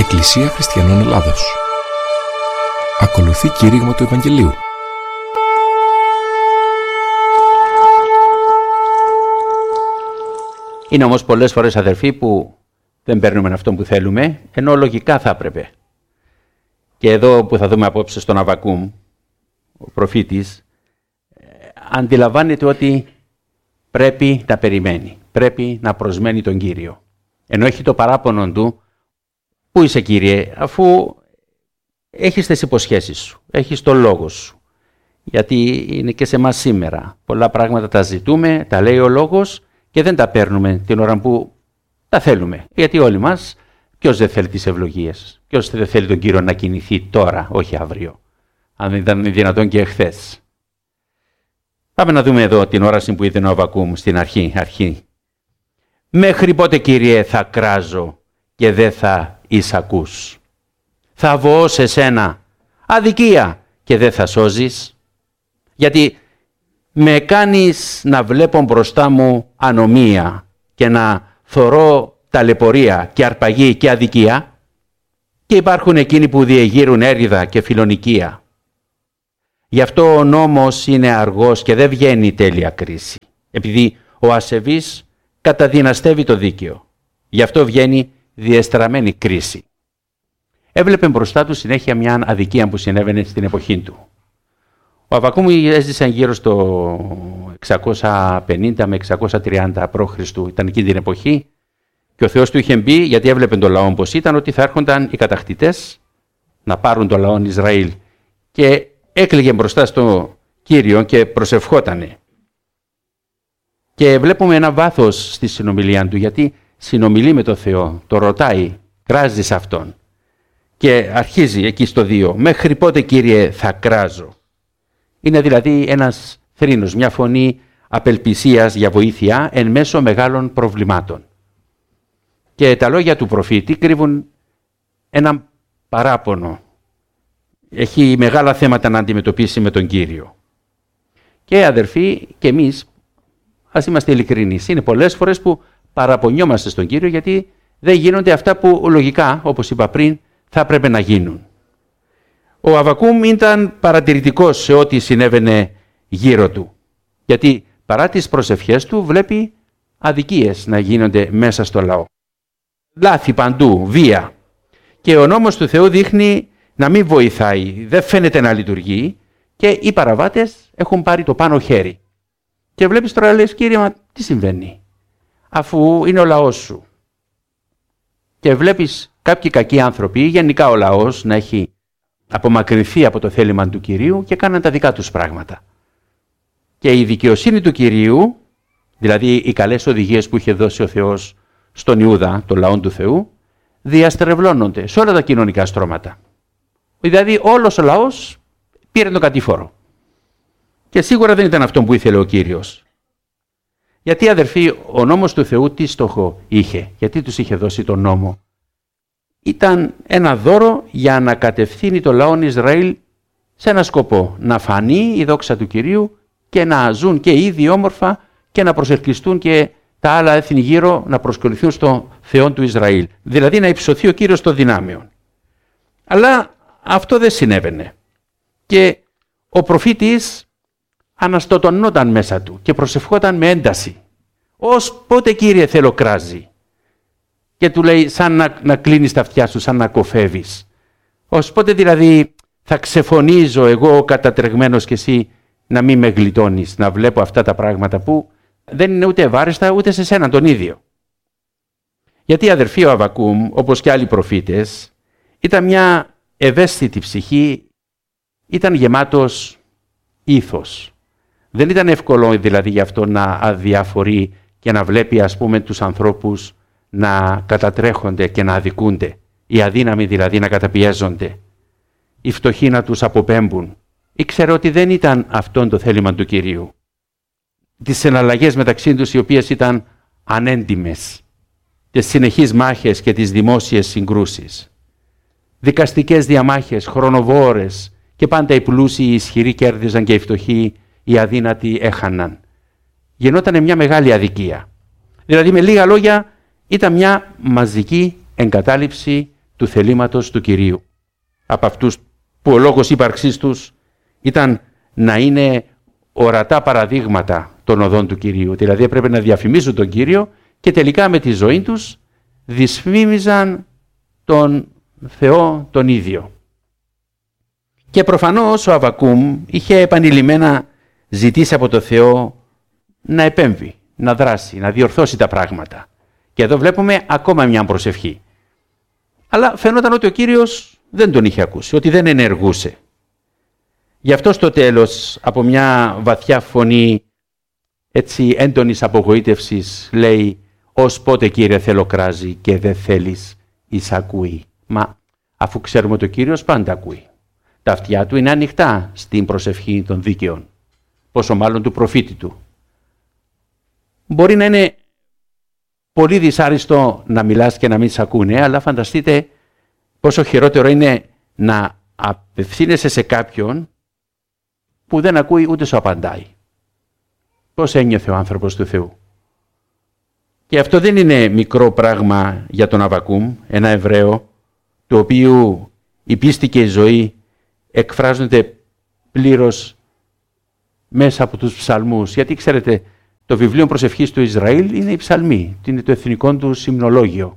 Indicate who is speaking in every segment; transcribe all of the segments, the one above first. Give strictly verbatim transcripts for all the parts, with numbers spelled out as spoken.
Speaker 1: Εκκλησία Χριστιανών Ελλάδος. Ακολουθεί κήρυγμα του Ευαγγελίου.
Speaker 2: Είναι όμως πολλές φορές, αδερφοί, που δεν παίρνουμε αυτό που θέλουμε, ενώ λογικά θα έπρεπε. Και εδώ που θα δούμε απόψε στον Αββακούμ, ο προφήτης, αντιλαμβάνεται ότι πρέπει να περιμένει, πρέπει να προσμένει τον Κύριο. Ενώ έχει το παράπονο του, πού είσαι Κύριε, αφού έχεις τις υποσχέσεις σου, έχεις το λόγο σου. Γιατί είναι και σε εμάς σήμερα. Πολλά πράγματα τα ζητούμε, τα λέει ο λόγος και δεν τα παίρνουμε την ώρα που τα θέλουμε. Γιατί όλοι μας, ποιος δεν θέλει τις ευλογίες, ποιος δεν θέλει τον Κύριο να κινηθεί τώρα, όχι αύριο. Αν δεν ήταν δυνατόν και εχθές. Πάμε να δούμε εδώ την όραση που είδε ο Αββακούμ στην αρχή. αρχή. Μέχρι πότε, Κύριε, θα κράζω και δεν θα εισακούς. Θα βοώ σε σένα αδικία και δεν θα σώζεις. Γιατί με κάνεις να βλέπω μπροστά μου ανομία και να θωρώ ταλαιπωρία και αρπαγή και αδικία, και υπάρχουν εκείνοι που διεγείρουν έρηδα και φιλονικία. Γι' αυτό ο νόμος είναι αργός και δεν βγαίνει τέλεια κρίση, επειδή ο ασεβής καταδυναστεύει το δίκαιο. Γι' αυτό βγαίνει διεστραμμένη κρίση. Έβλεπε μπροστά του συνέχεια μια αδικία που συνέβαινε στην εποχή του. Ο Αββακούμ έζησε γύρω στο εξακόσια πενήντα με εξακόσια τριάντα π.Χ. Ήταν εκείνη την εποχή και ο Θεός του είχε μπει, γιατί έβλεπε τον λαό πως ήταν, ότι θα έρχονταν οι κατακτητές να πάρουν τον λαό Ισραήλ. Και έκλαιγε μπροστά στο Κύριο και προσευχότανε. Και βλέπουμε ένα βάθος στη συνομιλία του, γιατί συνομιλεί με τον Θεό, το ρωτάει, κράζει σε Αυτόν. Και αρχίζει εκεί στο δύο, μέχρι πότε, Κύριε, θα κράζω. Είναι δηλαδή ένας θρήνος, μια φωνή απελπισίας για βοήθεια εν μέσω μεγάλων προβλημάτων. Και τα λόγια του προφήτη κρύβουν ένα παράπονο. Έχει μεγάλα θέματα να αντιμετωπίσει με τον Κύριο. Και αδερφοί, και εμείς, ας είμαστε ειλικρινείς, είναι πολλές φορές που παραπονιόμαστε στον Κύριο γιατί δεν γίνονται αυτά που λογικά, όπως είπα πριν, θα έπρεπε να γίνουν. Ο Αββακούμ ήταν παρατηρητικός σε ό,τι συνέβαινε γύρω του. Γιατί παρά τις προσευχές του βλέπει αδικίες να γίνονται μέσα στο λαό. Λάθη παντού, βία. Και ο νόμος του Θεού δείχνει να μην βοηθάει, δεν φαίνεται να λειτουργεί και οι παραβάτες έχουν πάρει το πάνω χέρι. Και βλέπεις τώρα, λες, Κύριε, μα τι συμβαίνει, αφού είναι ο λαός σου. Και βλέπεις κάποιοι κακοί άνθρωποι, γενικά ο λαός, να έχει απομακρυνθεί από το θέλημα του Κυρίου και κάναν τα δικά τους πράγματα. Και η δικαιοσύνη του Κυρίου, δηλαδή οι καλές οδηγίες που είχε δώσει ο Θεός στον Ιούδα, τον λαό του Θεού, διαστρεβλώνονται σε όλα τα κοινωνικά στρώματα. Δηλαδή όλος ο λαός πήρε τον κατήφορο. Και σίγουρα δεν ήταν αυτό που ήθελε ο Κύριος. Γιατί, αδερφοί, ο νόμος του Θεού τι στόχο είχε, γιατί τους είχε δώσει τον νόμο? Ήταν ένα δώρο για να κατευθύνει το λαό Ισραήλ σε ένα σκοπό. Να φανεί η δόξα του Κυρίου και να ζουν και οι ίδιοι όμορφα και να προσελκυστούν και τα άλλα έθνη γύρω να προσκοληθούν στο Θεό του Ισραήλ. Δηλαδή να υψωθεί ο Κύριος των δυνάμεων. Αλλά αυτό δεν συνέβαινε. Και ο προφήτης αναστοτωνόταν μέσα του και προσευχόταν με ένταση. Ως πότε, Κύριε, θέλω κράζει? Και του λέει, σαν να, να κλείνεις τα αυτιά σου, σαν να κοφεύεις. Ως πότε δηλαδή θα ξεφωνίζω εγώ ο κατατρεγμένος και εσύ να μην με γλιτώνεις, να βλέπω αυτά τα πράγματα που δεν είναι ούτε ευάρεστα ούτε σε σένα τον ίδιο. Γιατί, αδερφοί, ο Αββακούμ, όπως και άλλοι προφήτες, ήταν μια ευαίσθητη ψυχή, ήταν γεμάτος ήθος. Δεν ήταν εύκολο δηλαδή γι' αυτό να αδιαφορεί και να βλέπει, ας πούμε, τους ανθρώπους να κατατρέχονται και να αδικούνται. Οι αδύναμοι δηλαδή να καταπιέζονται. Οι φτωχοί να τους αποπέμπουν. Ήξερε ότι δεν ήταν αυτό το θέλημα του Κυρίου. Τις συναλλαγές μεταξύ τους οι οποίες ήταν ανέντιμες. Τις συνεχείς μάχες και τις δημόσιες συγκρούσεις. Δικαστικές διαμάχες, χρονοβόρες, και πάντα οι πλούσιοι, οι ισχυροί κέρδιζαν και οι φτωχοί, οι αδύνατοι έχαναν. Γινόταν μια μεγάλη αδικία. Δηλαδή, με λίγα λόγια, ήταν μια μαζική εγκατάλειψη του θελήματος του Κυρίου. Από αυτούς που ο λόγος ύπαρξής τους ήταν να είναι ορατά παραδείγματα των οδών του Κυρίου. Δηλαδή έπρεπε να διαφημίζουν τον Κύριο και τελικά με τη ζωή τους δυσφήμιζαν τον Θεό τον ίδιο. Και προφανώς ο Αββακούμ είχε επανειλημμένα ζητήσει από τον Θεό να επέμβει, να δράσει, να διορθώσει τα πράγματα. Και εδώ βλέπουμε ακόμα μια προσευχή. Αλλά φαινόταν ότι ο Κύριος δεν τον είχε ακούσει, ότι δεν ενεργούσε. Γι' αυτό στο τέλος, από μια βαθιά φωνή έτσι έντονης απογοήτευσης, λέει «Ως πότε, Κύριε, θέλω κράζει και δεν θέλεις εισακούει». Μα αφού ξέρουμε ότι ο Κύριος πάντα ακούει. Τα αυτιά του είναι ανοιχτά στην προσευχή των δίκαιων, πόσο μάλλον του προφήτη του. Μπορεί να είναι πολύ δυσάριστο να μιλάς και να μην σ' ακούνε, αλλά φανταστείτε πόσο χειρότερο είναι να απευθύνεσαι σε κάποιον που δεν ακούει ούτε σου απαντάει. Πώς ένιωθε ο άνθρωπος του Θεού. Και αυτό δεν είναι μικρό πράγμα για τον Αββακούμ, ένα Εβραίο, του οποίου η πίστη και η ζωή εκφράζονται πλήρως μέσα από τους ψαλμούς. Γιατί ξέρετε, το βιβλίο προσευχής του Ισραήλ είναι οι ψαλμοί, είναι το εθνικό του υμνολόγιο.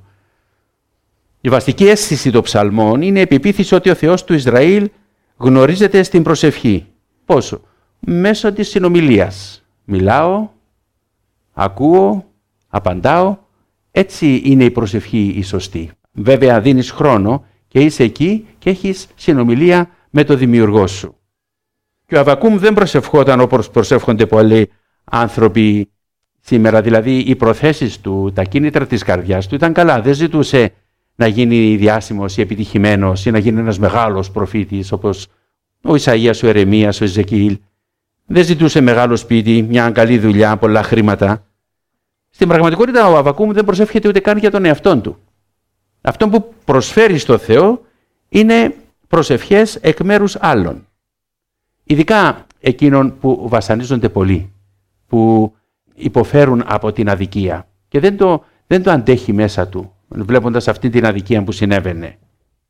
Speaker 2: Η βαστική αίσθηση των ψαλμών είναι η επιπίθηση ότι ο Θεός του Ισραήλ γνωρίζεται στην προσευχή. Πόσο? Μέσω της συνομιλίας. Μιλάω, ακούω, απαντάω. Έτσι είναι η προσευχή η σωστή. Βέβαια δίνεις χρόνο και είσαι εκεί και έχεις συνομιλία με το Δημιουργό σου. Και ο Αββακούμ δεν προσευχόταν όπως προσεύχονται πολλοί άνθρωποι σήμερα. Δηλαδή οι προθέσεις του, τα κίνητρα της καρδιάς του ήταν καλά. Δεν ζητούσε να γίνει διάσημος ή επιτυχημένος ή να γίνει ένας μεγάλος προφήτης όπως ο Ισαΐας, ο Ερεμίας, ο Εζεκιήλ. Δεν ζητούσε μεγάλο σπίτι, μια καλή δουλειά, πολλά χρήματα. Στην πραγματικότητα ο Αββακούμ δεν προσεύχεται ούτε καν για τον εαυτόν του. Αυτό που προσφέρει στο Θεό είναι προσευχές εκ μέρους άλλων. Ειδικά εκείνων που βασανίζονται πολύ, που υποφέρουν από την αδικία και δεν το, δεν το αντέχει μέσα του, βλέποντας αυτή την αδικία που συνέβαινε.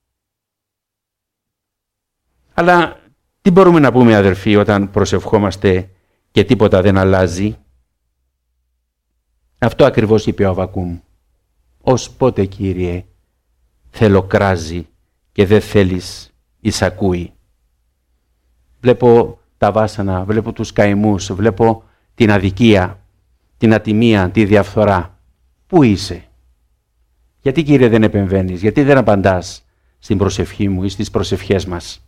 Speaker 2: Αλλά τι μπορούμε να πούμε, αδερφοί, όταν προσευχόμαστε και τίποτα δεν αλλάζει? Αυτό ακριβώς είπε ο Αββακούμ. «Ως πότε, Κύριε, θέλω κράζει και δεν θέλεις εισακούει». Βλέπω τα βάσανα, βλέπω τους καημούς, βλέπω την αδικία, την ατιμία, τη διαφθορά. Πού είσαι? Γιατί, Κύριε, δεν επεμβαίνεις? Γιατί δεν απαντάς στην προσευχή μου ή στις προσευχές μας?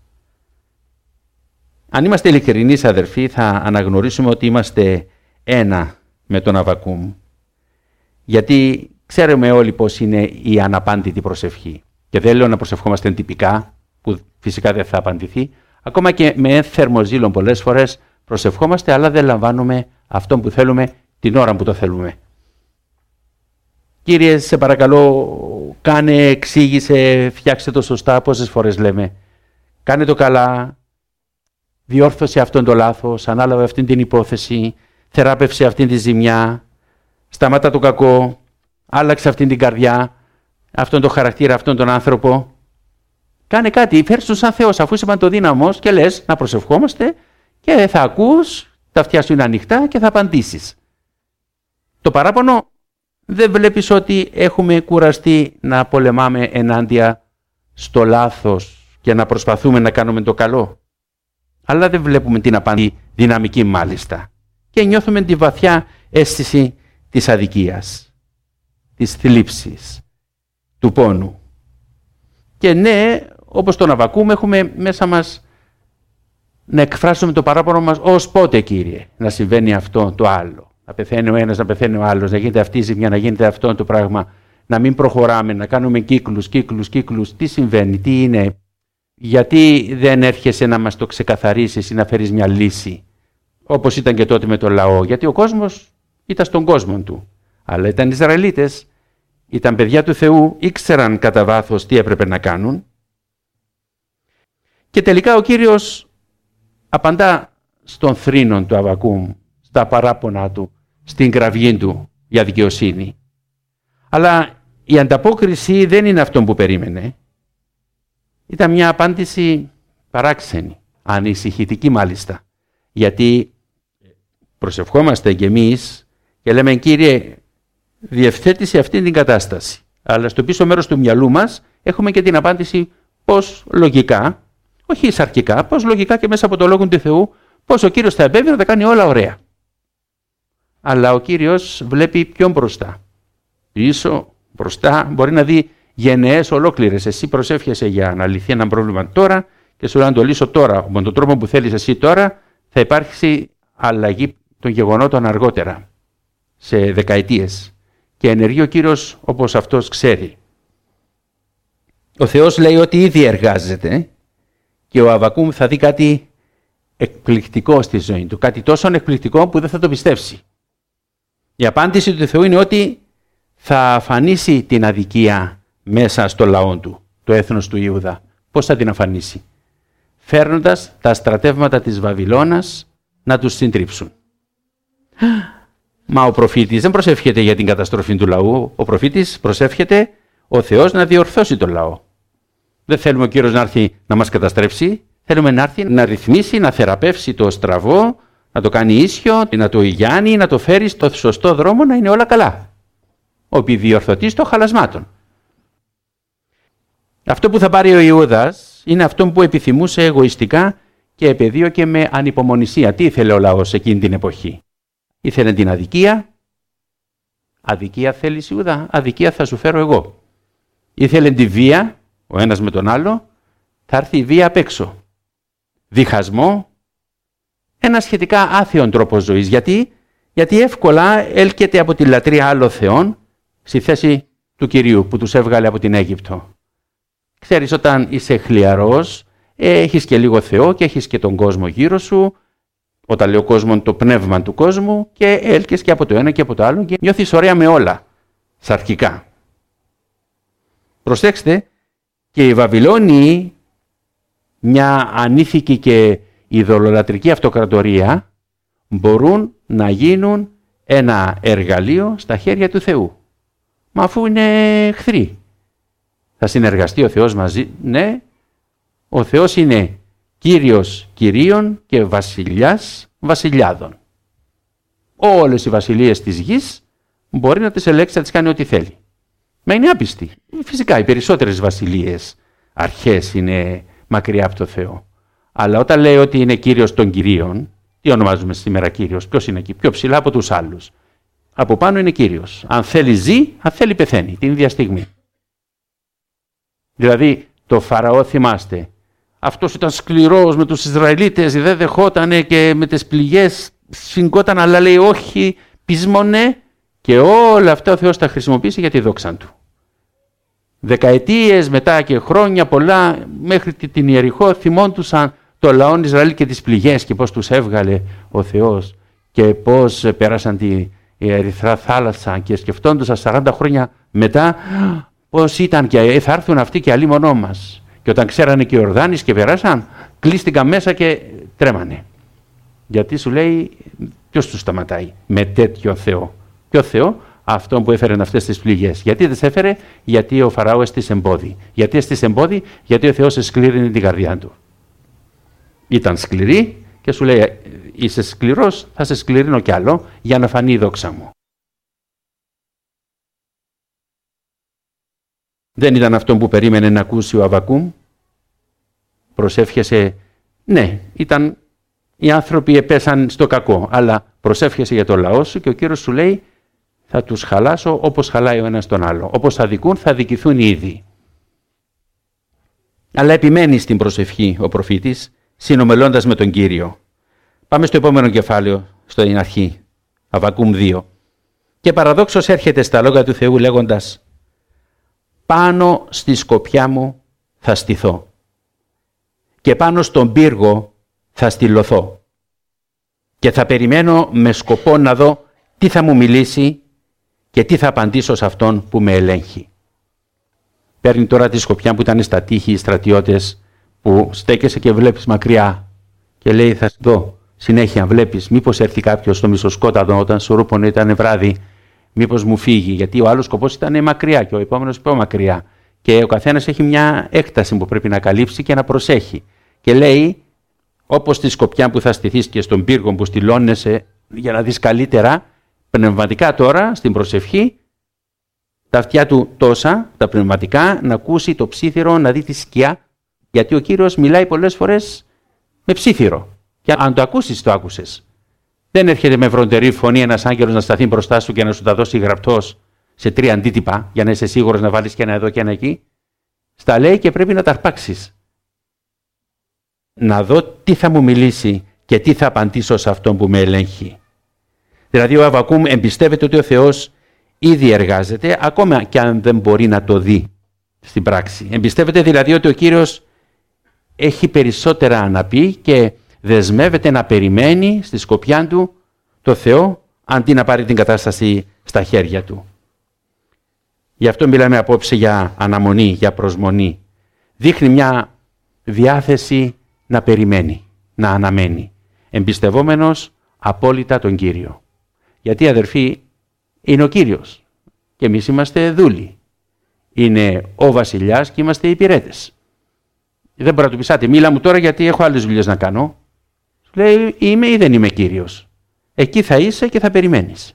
Speaker 2: Αν είμαστε ειλικρινείς, αδερφοί, θα αναγνωρίσουμε ότι είμαστε ένα με τον Αββακούμ. Γιατί ξέρουμε όλοι πώς είναι η αναπάντητη προσευχή. Και δεν λέω να προσευχόμαστε τυπικά, που φυσικά δεν θα απαντηθεί. Ακόμα και με θέρμο ζήλο πολλές φορές προσευχόμαστε, αλλά δεν λαμβάνουμε αυτό που θέλουμε την ώρα που το θέλουμε. Κύριε, σε παρακαλώ, κάνε, εξήγησε, φτιάξτε το σωστά. Πόσες φορές λέμε? Κάνε το καλά, διόρθωσε αυτόν το λάθος, ανάλαβε αυτήν την υπόθεση, θεράπευσε αυτήν τη ζημιά, σταμάτα το κακό, άλλαξε αυτήν την καρδιά, αυτόν τον χαρακτήρα, αυτόν τον άνθρωπο. Κάνε κάτι, φέρ' σου σαν Θεός, αφού είσαι παντοδύναμος και λες να προσευχόμαστε και θα ακούς, τα αυτιά σου είναι ανοιχτά και θα απαντήσεις. Το παράπονο, δεν βλέπεις ότι έχουμε κουραστεί να πολεμάμε ενάντια στο λάθος και να προσπαθούμε να κάνουμε το καλό? Αλλά δεν βλέπουμε την απάντηση δυναμική μάλιστα. Και νιώθουμε τη βαθιά αίσθηση της αδικίας, της θλίψης, του πόνου. Και ναι, όπως τον Αββακούμ, έχουμε μέσα μας να εκφράσουμε το παράπονο μας ως πότε, Κύριε, να συμβαίνει αυτό το άλλο. Να πεθαίνει ο ένας, να πεθαίνει ο άλλος, να γίνεται αυτή η ζημιά, να γίνεται αυτό το πράγμα. Να μην προχωράμε, να κάνουμε κύκλους, κύκλους, κύκλους. Τι συμβαίνει, τι είναι? Γιατί δεν έρχεσαι να μας το ξεκαθαρίσεις ή να φέρεις μια λύση, όπως ήταν και τότε με το λαό? Γιατί ο κόσμος ήταν στον κόσμο του. Αλλά ήταν Ισραηλίτες, ήταν παιδιά του Θεού, ήξεραν κατά βάθος τι έπρεπε να κάνουν. Και τελικά ο Κύριος απαντά στον θρήνον του Αββακούμ, στα παράπονα του, στην κραυγή του για δικαιοσύνη. Αλλά η ανταπόκριση δεν είναι αυτό που περίμενε. Ήταν μια απάντηση παράξενη, ανησυχητική μάλιστα. Γιατί προσευχόμαστε κι εμείς και λέμε, Κύριε, διευθέτησε αυτή την κατάσταση. Αλλά στο πίσω μέρος του μυαλού μας έχουμε και την απάντηση πώς λογικά, όχι εισαρχικά, πώς λογικά και μέσα από το λόγο του Θεού, πώς ο Κύριος θα επέβει να τα κάνει όλα ωραία. Αλλά ο Κύριος βλέπει πιο μπροστά. Πίσω, μπροστά, μπορεί να δει γενναίες ολόκληρες. Εσύ προσεύχεσαι για να λυθεί ένα πρόβλημα τώρα και σου λέει να το λύσω τώρα. Με τον τρόπο που θέλεις εσύ τώρα θα υπάρξει αλλαγή των γεγονότων αργότερα, σε δεκαετίες. Και ενεργεί ο Κύριος όπως αυτός ξέρει. Ο Θεός λέει ότι ήδη εργάζεται και ο Αββακούμ θα δει κάτι εκπληκτικό στη ζωή του. Κάτι τόσο εκπληκτικό που δεν θα το πιστέψει. Η απάντηση του Θεού είναι ότι θα αφανίσει την αδικία μέσα στο λαό του, το έθνος του Ιούδα. Πώς θα την αφανίσει? Φέρνοντας τα στρατεύματα της Βαβυλώνας να τους συντρίψουν. Μα ο προφήτης δεν προσεύχεται για την καταστροφή του λαού. Ο προφήτης προσεύχεται ο Θεός να διορθώσει τον λαό. Δεν θέλουμε ο Κύριος να έρθει να μας καταστρέψει. Θέλουμε να έρθει να ρυθμίσει, να θεραπεύσει το στραβό, να το κάνει ίσιο, να το υγιάνει, να το φέρει στο σωστό δρόμο, να είναι όλα καλά. Ο επιδιορθωτής των χαλασμάτων. Αυτό που θα πάρει ο Ιούδας είναι αυτό που επιθυμούσε εγωιστικά και επεδίωκε με ανυπομονησία. Τι ήθελε ο λαός εκείνη την εποχή? Ήθελε την αδικία. Αδικία θέλεις, Ιούδα? Αδικία θα σου φέρω εγώ. Ήθελε τη βία, ο ένας με τον άλλο. Θα έρθει η βία απ' έξω. Διχασμό. Ένα σχετικά άθεον τρόπο ζωής. Γιατί? Γιατί εύκολα έλκεται από τη λατρεία άλλων θεών στη θέση του Κυρίου που τους έβγαλε από την Αίγυπτο. Ξέρεις, όταν είσαι χλιαρός, έχεις και λίγο Θεό και έχεις και τον κόσμο γύρω σου. Όταν λέω κόσμο, το πνεύμα του κόσμου, και έλκες και από το ένα και από το άλλο και νιώθεις ωραία με όλα, σαρκικά. Προσέξτε, και οι Βαβυλώνιοι, μια ανήθικη και ειδωλολατρική αυτοκρατορία, μπορούν να γίνουν ένα εργαλείο στα χέρια του Θεού. Μα αφού είναι εχθροί. Θα συνεργαστεί ο Θεός μαζί? Ναι, ο Θεός είναι Κύριος Κυρίων και Βασιλιάς Βασιλιάδων. Όλες οι βασιλείες της γης μπορεί να τις ελέξει, να τις κάνει ό,τι θέλει. Μα είναι άπιστη. Φυσικά οι περισσότερες βασιλείες, αρχές, είναι μακριά από το Θεό. Αλλά όταν λέει ότι είναι Κύριος των Κυρίων, τι ονομάζουμε σήμερα Κύριος? Ποιος είναι εκεί? Πιο ψηλά από τους άλλους. Από πάνω είναι Κύριος. Αν θέλει ζει, αν θέλει πεθαίνει την ίδια στιγμή. Δηλαδή το Φαραώ, θυμάστε, αυτός ήταν σκληρός με τους Ισραηλίτες, δεν δεχότανε και με τις πληγές σφιγγόταν, αλλά λέει όχι, πεισμονέ, και όλα αυτά ο Θεός τα χρησιμοποιήσει για τη δόξα του. Δεκαετίες μετά και χρόνια πολλά, μέχρι την Ιεριχώ, θυμόντουσαν το λαό Ισραήλ και τις πληγές και πώς τους έβγαλε ο Θεός και πώς πέρασαν τη Ερυθρά θάλασσα, και σκεφτόντουσαν σαράντα χρόνια μετά πώς ήταν και θα έρθουν αυτοί και αλίμονό μας. Και όταν ξέρανε και οι Ιορδάνης και περάσαν, κλείστηκαν μέσα και τρέμανε. Γιατί σου λέει, ποιος τους σταματάει με τέτοιο Θεό? Ποιο Θεό? Αυτόν που έφερε αυτές τις πληγές. Γιατί τις έφερε? Γιατί ο Φαραώ έστησε εμπόδι. Γιατί έστησε εμπόδι? Γιατί ο Θεός εσκλήρινε την καρδιά του. Ήταν σκληρή και σου λέει, είσαι σκληρός, θα σε σκληρίνω κι άλλο για να φανεί η δόξα μου. Δεν ήταν αυτό που περίμενε να ακούσει ο Αββακούμ. Προσεύχεσαι, ναι, ήταν οι άνθρωποι επέσαν στο κακό, αλλά προσεύχεσαι για το λαό σου και ο Κύριος σου λέει, θα τους χαλάσω όπως χαλάει ο ένας τον άλλο. Όπως θα δικούν, θα δικηθούν οι ίδιοι. Αλλά επιμένει στην προσευχή ο προφήτης, συνομελώντας με τον Κύριο. Πάμε στο επόμενο κεφάλαιο, στην αρχή, Αββακούμ δύο. Και παραδόξως έρχεται στα λόγια του Θεού λέγοντας, πάνω στη σκοπιά μου θα στηθώ και πάνω στον πύργο θα στυλωθώ και θα περιμένω με σκοπό να δω τι θα μου μιλήσει και τι θα απαντήσω σε αυτόν που με ελέγχει. Παίρνει τώρα τη σκοπιά που ήταν στα τείχη οι στρατιώτες, που στέκεσαι και βλέπεις μακριά και λέει, θα δω συνέχεια, βλέπεις μήπως έρθει κάποιος στο μισοσκόταδο όταν σου ρούπωνε, ήταν βράδυ, μήπως μου φύγει, γιατί ο άλλος σκοπός ήταν μακριά και ο επόμενος πιο μακριά. και ο καθένας έχει μια έκταση που πρέπει να καλύψει και να προσέχει. Και λέει, όπως στη σκοπιά που θα στηθείς και στον πύργο που στυλώνεσαι για να δεις καλύτερα, πνευματικά τώρα, στην προσευχή, τα αυτιά του τόσα, τα πνευματικά, να ακούσει το ψήθυρο, να δει τη σκιά, γιατί ο Κύριος μιλάει πολλές φορές με ψήθυρο. Και αν το ακούσεις, το άκουσες. Δεν έρχεται με βροντερή φωνή ένας άγγελος να σταθεί μπροστά σου και να σου τα δώσει γραπτός σε τρία αντίτυπα, για να είσαι σίγουρος να βάλεις και ένα εδώ και ένα εκεί. Στα λέει και πρέπει να τα αρπάξεις. Να δω τι θα μου μιλήσει και τι θα απαντήσω σε αυτόν που με ελέγχει. Δηλαδή ο Αββακούμ εμπιστεύεται ότι ο Θεός ήδη εργάζεται, ακόμα και αν δεν μπορεί να το δει στην πράξη. Εμπιστεύεται δηλαδή ότι ο Κύριος έχει περισσότερα να πει και δεσμεύεται να περιμένει στη σκοπιά του το Θεό, αντί να πάρει την κατάσταση στα χέρια του. Γι' αυτό μιλάμε απόψε για αναμονή, για προσμονή. Δείχνει μια διάθεση να περιμένει, να αναμένει, εμπιστευόμενος απόλυτα τον Κύριο. Γιατί αδερφοί, είναι ο Κύριος και εμείς είμαστε δούλοι. Είναι ο βασιλιάς και είμαστε υπηρέτες. Δεν μπορεί να του πεις, άτε, μίλα μου τώρα γιατί έχω άλλες δουλειές να κάνω. Σου λέει, είμαι ή δεν είμαι Κύριος. Εκεί θα είσαι και θα περιμένεις.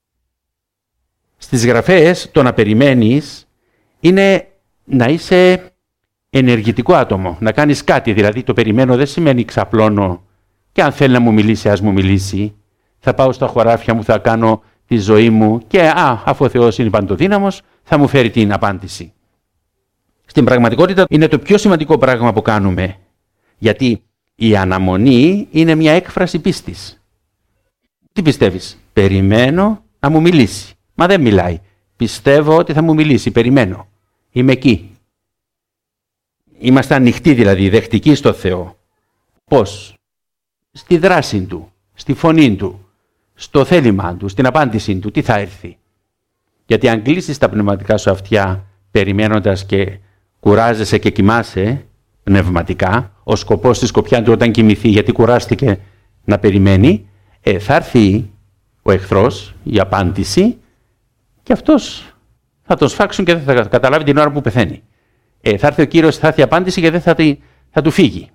Speaker 2: Στις γραφές το να περιμένεις είναι να είσαι ενεργητικό άτομο, να κάνεις κάτι. Δηλαδή το περιμένω δεν σημαίνει ξαπλώνω και αν θέλει να μου μιλήσει, ας μου μιλήσει. Θα πάω στα χωράφια μου, θα κάνω τη ζωή μου και α, αφού ο Θεός είναι παντοδύναμος, θα μου φέρει την απάντηση. Στην πραγματικότητα είναι το πιο σημαντικό πράγμα που κάνουμε, γιατί η αναμονή είναι μια έκφραση πίστης. Τι πιστεύεις? Περιμένω να μου μιλήσει. Μα δεν μιλάει. Πιστεύω ότι θα μου μιλήσει. Περιμένω. Είμαι εκεί. Είμαστε ανοιχτοί δηλαδή, δεχτικοί στο Θεό. Πώς? Στη δράση Του, στη φωνή Του, στο θέλημά Του, στην απάντησή Του. Τι θα έρθει? Γιατί αν κλείσεις τα πνευματικά σου αυτιά περιμένοντας και κουράζεσαι και κοιμάσαι πνευματικά, ο σκοπός της σκοπιά Του όταν κοιμηθεί, γιατί κουράστηκε να περιμένει, ε, θα έρθει ο εχθρός, η απάντηση, και αυτός θα τον σφάξουν και δεν θα καταλάβει την ώρα που πεθαίνει. Ε, θα έρθει ο Κύριος, θα έρθει η απάντηση και δεν θα, θα του φύγει.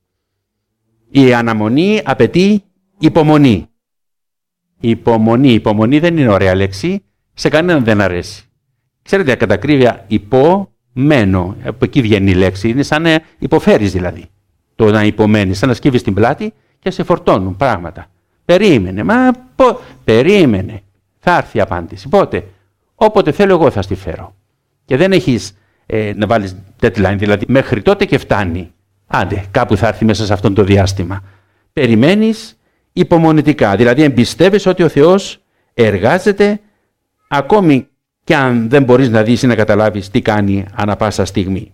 Speaker 2: Η αναμονή απαιτεί υπομονή. Η υπομονή, η υπομονή δεν είναι ωραία λέξη, σε κανέναν δεν αρέσει. Ξέρετε, κατά ακρίβεια, υπομένω, από εκεί βγαίνει η λέξη, είναι σαν να υποφέρεις δηλαδή. Το να υπομένεις, σαν να σκύβεις την πλάτη και σε φορτώνουν πράγματα. Περίμενε, μα πο... περίμενε. Θα έρθει η απάντηση. Πότε? Όποτε θέλω εγώ θα στη φέρω. Και δεν έχεις ε, να βάλεις deadline, δηλαδή μέχρι τότε και φτάνει. Άντε, κάπου θα έρθει μέσα σε αυτό το διάστημα. Περιμένεις υπομονητικά, δηλαδή εμπιστεύεσαι ότι ο Θεός εργάζεται ακόμη και αν δεν μπορείς να δεις ή να καταλάβεις τι κάνει ανά πάσα στιγμή.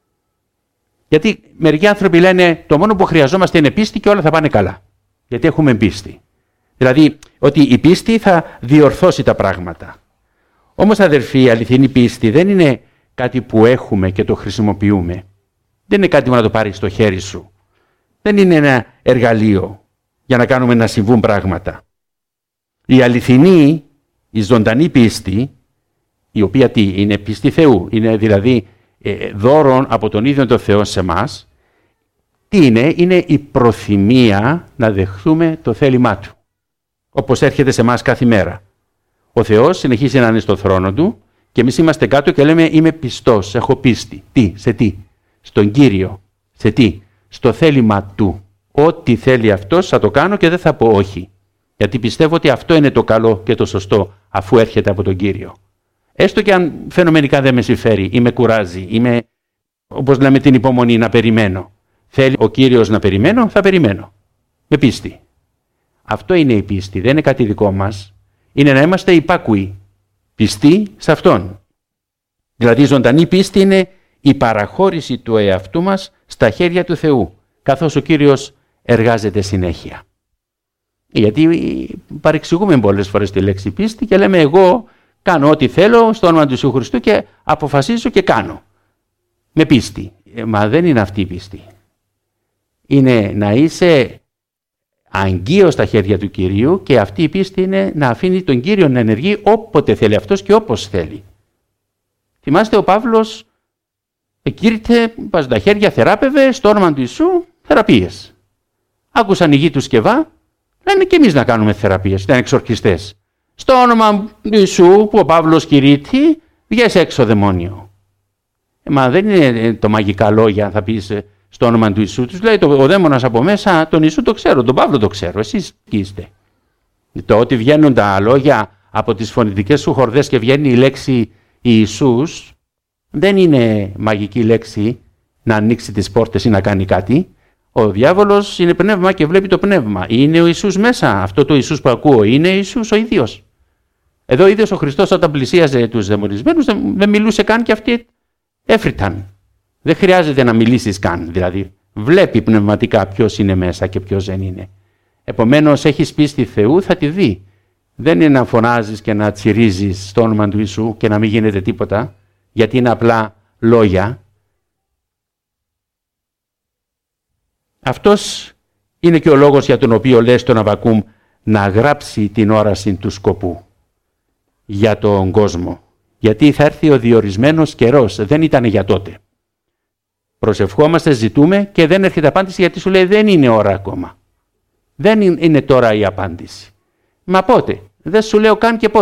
Speaker 2: Γιατί μερικοί άνθρωποι λένε το μόνο που χρειαζόμαστε είναι πίστη και όλα θα πάνε καλά. Γιατί έχουμε πίστη. Δηλαδή ότι η πίστη θα διορθώσει τα πράγματα. Όμως αδερφοί, η αληθινή πίστη δεν είναι κάτι που έχουμε και το χρησιμοποιούμε. Δεν είναι κάτι που να το πάρεις στο χέρι σου. Δεν είναι ένα εργαλείο για να κάνουμε να συμβούν πράγματα. Η αληθινή, η ζωντανή πίστη, η οποία τι είναι πίστη Θεού, είναι δηλαδή ε, δώρον από τον ίδιο τον Θεό σε εμάς, τι είναι? Είναι η προθυμία να δεχθούμε το θέλημά Του, όπως έρχεται σε εμάς κάθε μέρα. Ο Θεός συνεχίζει να είναι στο θρόνο Του και εμείς είμαστε κάτω και λέμε είμαι πιστός, έχω πίστη. Τι, σε τι? Στον Κύριο. Σε τι? Στο θέλημα Του. Ό,τι θέλει Αυτός θα το κάνω και δεν θα πω όχι. Γιατί πιστεύω ότι αυτό είναι το καλό και το σωστό αφού έρχεται από τον Κύριο. Έστω και αν φαινομενικά δεν με συμφέρει ή με κουράζει ή με, όπως λέμε, την υπομονή να περιμένω. Θέλει ο Κύριος να περιμένω, θα περιμένω. Με πίστη. Αυτό είναι η πίστη, δεν είναι κάτι δικό μας. Είναι να είμαστε υπάκουοι, πιστοί σε Αυτόν. Δηλαδή η ζωντανή πίστη είναι η παραχώρηση του εαυτού μας στα χέρια του Θεού, καθώς ο Κύριος εργάζεται συνέχεια. Γιατί παρεξηγούμε πολλές φορές τη λέξη πίστη και λέμε εγώ κάνω ό,τι θέλω στο όνομα του Ιησού Χριστού και αποφασίζω και κάνω. Με πίστη. Ε, μα δεν είναι αυτή η πίστη. Είναι να είσαι αγγείος στα χέρια του Κυρίου και αυτή η πίστη είναι να αφήνει τον Κύριο να ενεργεί όποτε θέλει Αυτός και όπως θέλει. Θυμάστε ο Παύλος Εκήρυτε, βάζουν τα χέρια, θεράπευε, στο όνομα του Ιησού, θεραπείες. Άκουσαν οι γη του Σκευά, λένε και εμείς να κάνουμε θεραπείες, ήταν εξορκιστές. Στο όνομα του Ιησού, που ο Παύλος κηρύττει, βγες έξω δαιμόνιο. Ε, μα δεν είναι το μαγικά λόγια, θα πεις στο όνομα του Ιησού. Τους λέει ο δαίμονας από μέσα, τον Ιησού το ξέρω, τον Παύλο το ξέρω, εσείς τι είστε. Το ότι βγαίνουν τα λόγια από τις φωνητικές σου χορδές και βγαίνει η λέξη Ιησούς, δεν είναι μαγική λέξη να ανοίξει τις πόρτες ή να κάνει κάτι. Ο διάβολος είναι πνεύμα και βλέπει το πνεύμα. Είναι ο Ιησούς μέσα. Αυτό το Ιησούς που ακούω είναι Ιησούς ο ίδιος. Εδώ ο ίδιος ο Χριστός όταν πλησίαζε τους δαιμονισμένους δεν μιλούσε καν και αυτοί έφρυταν. Δεν χρειάζεται να μιλήσεις καν. Δηλαδή βλέπει πνευματικά ποιος είναι μέσα και ποιος δεν είναι. Επομένως έχεις πίστη Θεού, θα τη δει. Δεν είναι να φωνάζεις και να τσιρίζεις στο όνομα του Ιησού και να μην γίνεται τίποτα, γιατί είναι απλά λόγια. Αυτός είναι και ο λόγος για τον οποίο λέει στον Αββακούμ να γράψει την όραση του σκοπού για τον κόσμο. Γιατί θα έρθει ο διορισμένος καιρός, δεν ήταν για τότε. Προσευχόμαστε, ζητούμε και δεν έρχεται απάντηση γιατί σου λέει δεν είναι ώρα ακόμα. Δεν είναι τώρα η απάντηση. Μα πότε, δεν σου λέω καν και πότε.